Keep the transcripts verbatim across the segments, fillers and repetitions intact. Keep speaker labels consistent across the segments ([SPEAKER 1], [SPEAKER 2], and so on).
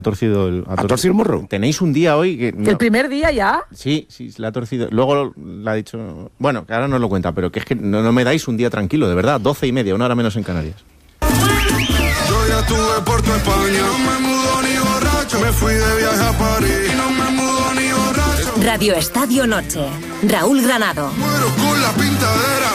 [SPEAKER 1] torcido el,
[SPEAKER 2] ha, ¿Ha torcido el morro?
[SPEAKER 1] Tenéis un día hoy que...
[SPEAKER 3] No. ¿El primer día ya?
[SPEAKER 1] Sí, sí, le ha torcido. Luego le ha dicho... Bueno, que ahora no lo cuenta, pero que es que no, no me dais un día tranquilo, de verdad. Doce y media, una hora menos en Canarias.
[SPEAKER 4] Yo ya estuve por tu España, no me mudo ni borracho. Me fui de viaje a París, no me mudo ni borracho.
[SPEAKER 5] Radio Estadio Noche. Raúl Granado.
[SPEAKER 4] Muero con la pintadera.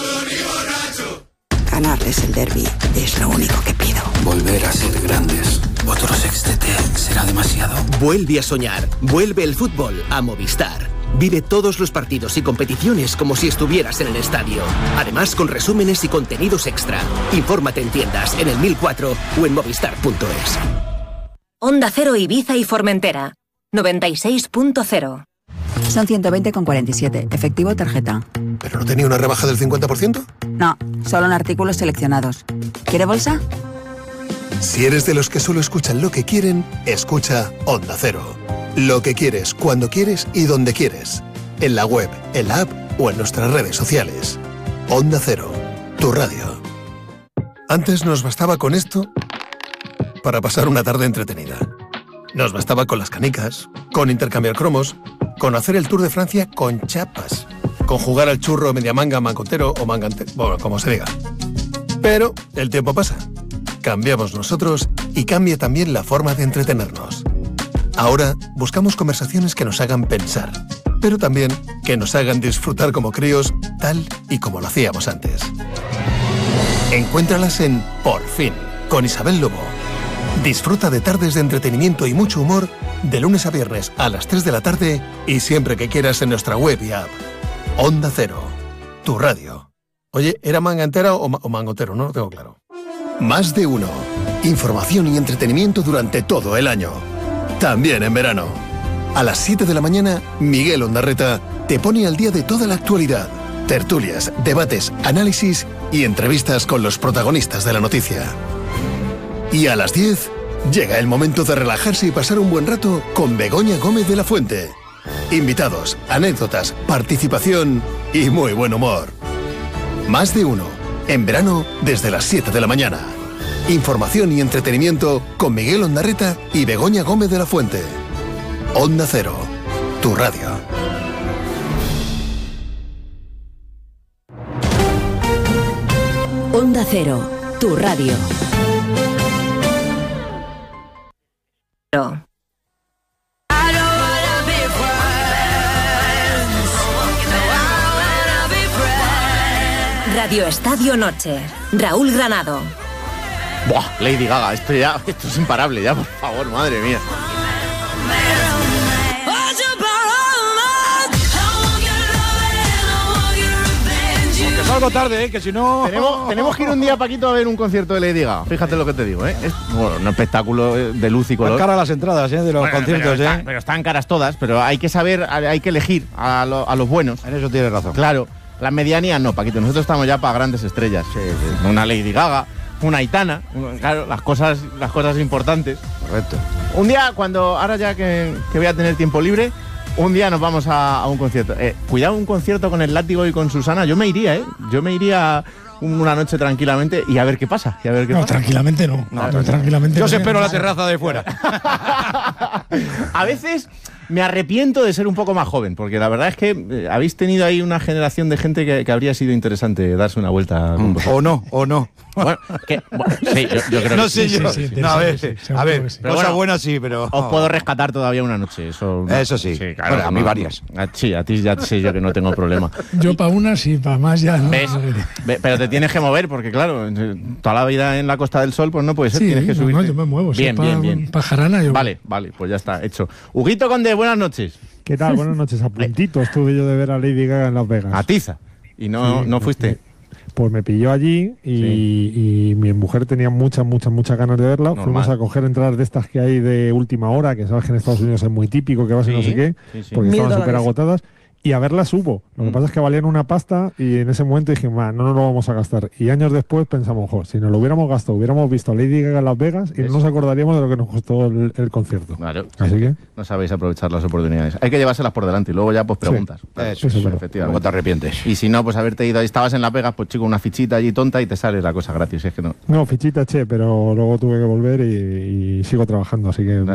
[SPEAKER 6] Ganarles el derbi es lo único que pido.
[SPEAKER 7] Volver a ser grandes. Otro sextete será demasiado.
[SPEAKER 8] Vuelve a soñar. Vuelve el fútbol a Movistar. Vive todos los partidos y competiciones como si estuvieras en el estadio. Además, con resúmenes y contenidos extra. Infórmate en tiendas, en el mil cuatro o en movistar punto es.
[SPEAKER 5] Onda Cero Ibiza y Formentera. noventa y seis punto cero.
[SPEAKER 9] Son ciento veinte con cuarenta y siete. Efectivo tarjeta.
[SPEAKER 10] ¿Pero no tenía una rebaja del cincuenta por ciento?
[SPEAKER 9] No, solo en artículos seleccionados. ¿Quiere bolsa?
[SPEAKER 10] Si eres de los que solo escuchan lo que quieren, escucha Onda Cero. Lo que quieres, cuando quieres y donde quieres. En la web, en la app o en nuestras redes sociales. Onda Cero, tu radio. Antes nos bastaba con esto para pasar una tarde entretenida. Nos bastaba con las canicas, con intercambiar cromos, con hacer el Tour de Francia con chapas, con jugar al churro media manga, mangotero o mangantero, bueno, como se diga. Pero el tiempo pasa. Cambiamos nosotros y cambia también la forma de entretenernos. Ahora buscamos conversaciones que nos hagan pensar, pero también que nos hagan disfrutar como críos, tal y como lo hacíamos antes. Encuéntralas en Por Fin, con Isabel Lobo. Disfruta de tardes de entretenimiento y mucho humor de lunes a viernes a las tres de la tarde y siempre que quieras en nuestra web y app. Onda Cero, tu radio. Oye, ¿era manga entera o, ma- o mangotero? No lo tengo claro. Más de uno. Información y entretenimiento durante todo el año. También en verano. A las siete de la mañana, Miguel Ondarreta te pone al día de toda la actualidad. Tertulias, debates, análisis y entrevistas con los protagonistas de la noticia. Y a las diez, llega el momento de relajarse y pasar un buen rato con Begoña Gómez de la Fuente. Invitados, anécdotas, participación y muy buen humor. Más de uno. En verano, desde las siete de la mañana. Información y entretenimiento con Miguel Ondarreta y Begoña Gómez de la Fuente. Onda Cero, tu radio.
[SPEAKER 5] Onda Cero, tu radio. Radio Estadio Noche. Raúl Granado.
[SPEAKER 1] Buah, Lady Gaga, esto ya, esto es imparable ya, por favor, madre mía.
[SPEAKER 11] Que salgo tarde, ¿eh? Que si no...
[SPEAKER 1] Tenemos, tenemos que ir un día, Paquito, a ver un concierto de Lady Gaga. Fíjate lo que te digo, ¿eh? Es bueno, un espectáculo de luz y color.
[SPEAKER 11] Están caras las entradas, ¿eh? De los
[SPEAKER 1] bueno,
[SPEAKER 11] conciertos,
[SPEAKER 1] pero,
[SPEAKER 11] ¿eh?
[SPEAKER 1] está, pero están caras todas, pero hay que saber, hay que elegir a, lo, a los buenos.
[SPEAKER 11] En eso tienes razón.
[SPEAKER 1] Claro, las medianías no, Paquito. Nosotros estamos ya para grandes estrellas. Sí, sí. Una Lady Gaga, una Aitana, claro, las cosas, las cosas importantes.
[SPEAKER 11] Correcto.
[SPEAKER 1] Un día, cuando, ahora ya que, que voy a tener tiempo libre, un día nos vamos a, a un concierto. Eh, cuidado, un concierto con el Látigo y con Susana. Yo me iría, ¿eh? Yo me iría una noche tranquilamente y a ver qué pasa. Y a ver qué
[SPEAKER 12] no,
[SPEAKER 1] pasa.
[SPEAKER 12] tranquilamente no. no, no tranquilamente
[SPEAKER 11] Yo os
[SPEAKER 12] no,
[SPEAKER 11] espero
[SPEAKER 12] no,
[SPEAKER 11] la terraza de fuera.
[SPEAKER 1] A veces me arrepiento de ser un poco más joven, porque la verdad es que eh, habéis tenido ahí una generación de gente que, que habría sido interesante darse una vuelta con vosotros.
[SPEAKER 11] O no, o no.
[SPEAKER 1] Bueno, que, bueno, sí, yo, yo creo
[SPEAKER 11] no
[SPEAKER 1] que
[SPEAKER 11] sé
[SPEAKER 1] sí.
[SPEAKER 11] yo.
[SPEAKER 12] Sí, sí,
[SPEAKER 11] no, a ver,
[SPEAKER 12] sí, sí,
[SPEAKER 11] a ver,
[SPEAKER 12] sí.
[SPEAKER 11] cosas
[SPEAKER 1] bueno,
[SPEAKER 11] buenas sí, pero...
[SPEAKER 1] Os puedo rescatar todavía una noche, eso...
[SPEAKER 11] Eso sí,
[SPEAKER 1] sí claro,
[SPEAKER 11] bueno, a mí
[SPEAKER 1] no,
[SPEAKER 11] varias.
[SPEAKER 1] A, sí, a ti ya sé yo que no tengo problema.
[SPEAKER 12] Yo para una sí, para más ya no.
[SPEAKER 1] ¿Ves? Ve, pero te tienes que mover porque, claro, toda la vida en la Costa del Sol, pues no puede ser,
[SPEAKER 12] Sí,
[SPEAKER 1] tienes que
[SPEAKER 12] no,
[SPEAKER 1] subirte.
[SPEAKER 12] no, yo me muevo.
[SPEAKER 1] Bien,
[SPEAKER 12] si
[SPEAKER 1] bien,
[SPEAKER 12] pa,
[SPEAKER 1] bien.
[SPEAKER 12] Para Jarana yo...
[SPEAKER 1] Vale, vale, pues ya está, hecho. Huguito Conde, buenas noches.
[SPEAKER 13] ¿Qué tal? Buenas noches. A puntito estuve yo de ver a Lady Gaga en Las Vegas.
[SPEAKER 1] A Tiza. Y no,
[SPEAKER 13] Sí,
[SPEAKER 1] no fuiste.
[SPEAKER 13] Pues me pilló allí y, sí. y mi mujer tenía muchas, muchas, muchas ganas de verla.
[SPEAKER 1] Normal.
[SPEAKER 13] Fuimos a coger entradas de estas que hay de última hora, que sabes que en Estados Unidos es muy típico, que vas
[SPEAKER 1] Sí,
[SPEAKER 13] y no sé qué,
[SPEAKER 1] sí, sí.
[SPEAKER 13] porque
[SPEAKER 3] Mil
[SPEAKER 13] estaban súper
[SPEAKER 3] dólares.
[SPEAKER 13] agotadas. Y a verlas hubo. Lo que
[SPEAKER 1] Mm.
[SPEAKER 13] pasa es que valían una pasta y en ese momento dije, "Ma, no nos lo vamos a gastar". Y años después pensamos, jo, si nos lo hubiéramos gastado, hubiéramos visto a Lady Gaga en Las Vegas y
[SPEAKER 1] Eso.
[SPEAKER 13] no nos acordaríamos de lo que nos costó el, el concierto.
[SPEAKER 1] Claro.
[SPEAKER 13] Así que...
[SPEAKER 1] No sabéis aprovechar las oportunidades. Hay que llevárselas por delante y luego ya pues preguntas.
[SPEAKER 13] Sí.
[SPEAKER 1] Claro,
[SPEAKER 13] Eso es verdad.
[SPEAKER 1] efectivamente.
[SPEAKER 11] Luego te arrepientes.
[SPEAKER 1] Y si no, pues haberte ido ahí, estabas en Las Vegas, pues chico, una fichita allí tonta y te sale la cosa gratis. Es que no.
[SPEAKER 13] No, fichita che, pero luego tuve que volver y, y sigo trabajando, así que